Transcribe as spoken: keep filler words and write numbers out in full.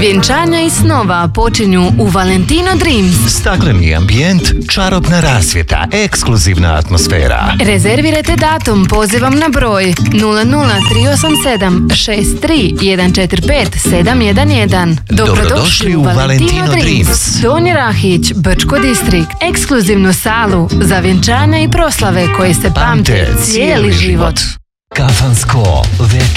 Vjenčanja i snova počinju u Valentino Dreams. Stakleni ambijent, čarobna rasvjeta, ekskluzivna atmosfera. Rezervirajte datum pozivom na broj nula nula tri osam sedam šest tri jedan četiri pet sedam jedan jedan. Dobrodošli u Valentino Dreams. Donji Rahić, Brčko distrikt. Ekskluzivnu salu za vjenčanja i proslave koje se pamte cijeli život. Kafansko večer.